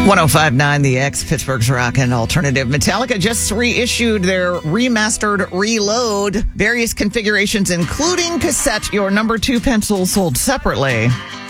105.9 The X, Pittsburgh's rock and alternative. Metallica just reissued their remastered Reload. Various configurations, including cassette, your number 2 pencil sold separately.